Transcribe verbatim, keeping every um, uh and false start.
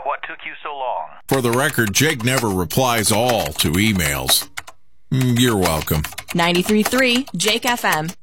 What took you so long? For the record, Jake never replies all to emails. Mm, You're welcome. ninety-three point three Jake F M.